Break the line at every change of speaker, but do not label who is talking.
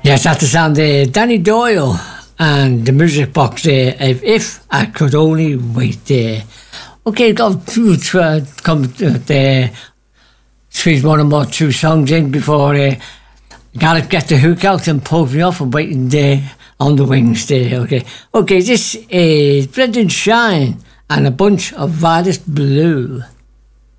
Yes, that's the sound there. Danny Doyle and the music box there. If I could only wait there. Okay, got to come there. Squeeze one or more two songs in before gotta get the hook out and pull me off and waiting there on the wings there. Okay, this is Brendan Shine and a bunch of Violet Blue.